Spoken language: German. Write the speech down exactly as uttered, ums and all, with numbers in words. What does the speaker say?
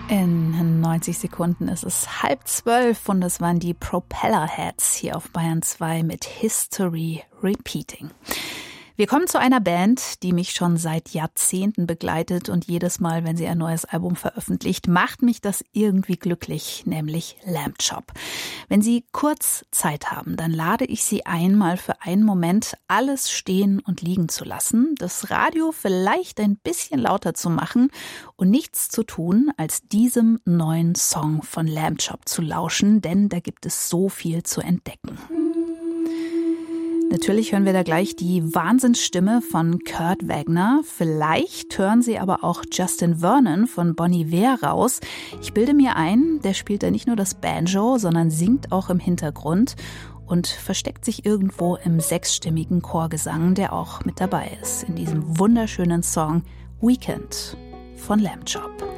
In neunzig Sekunden ist es halb zwölf und das waren die Propellerheads hier auf Bayern zwei mit History Repeating. Wir kommen zu einer Band, die mich schon seit Jahrzehnten begleitet und jedes Mal, wenn sie ein neues Album veröffentlicht, macht mich das irgendwie glücklich, nämlich Lamb Chop. Wenn Sie kurz Zeit haben, dann lade ich Sie ein, mal für einen Moment alles stehen und liegen zu lassen, das Radio vielleicht ein bisschen lauter zu machen und nichts zu tun, als diesem neuen Song von Lamb Chop zu lauschen, denn da gibt es so viel zu entdecken. Natürlich hören wir da gleich die Wahnsinnsstimme von Kurt Wagner. Vielleicht hören Sie aber auch Justin Vernon von Bon Iver raus. Ich bilde mir ein, der spielt da nicht nur das Banjo, sondern singt auch im Hintergrund und versteckt sich irgendwo im sechsstimmigen Chorgesang, der auch mit dabei ist in diesem wunderschönen Song Weekend von Lamb Chop.